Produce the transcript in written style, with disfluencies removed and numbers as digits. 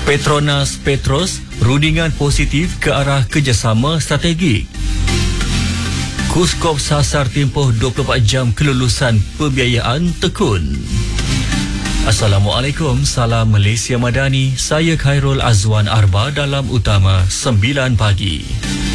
Petronas Petros, rundingan positif ke arah kerjasama strategik. Kuskop sasar tempoh 24 jam kelulusan pembiayaan tekun. Assalamualaikum, salam Malaysia Madani. Saya Khairul Azwan Arba dalam Utama 9 pagi.